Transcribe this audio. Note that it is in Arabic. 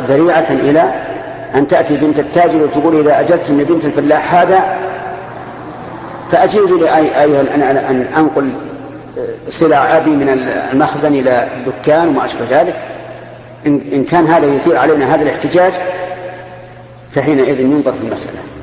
ذريعة إلى أن تأتي بنت التاجر وتقول إذا أجزت من بنت الفلاح هذا فأجيز لي أيها أن أنقل سلع أبي من المخزن إلى الدكان وما أشبه ذلك. إن كان هذا يثير علينا هذا الاحتجاج فحينئذ ينظر في المسألة.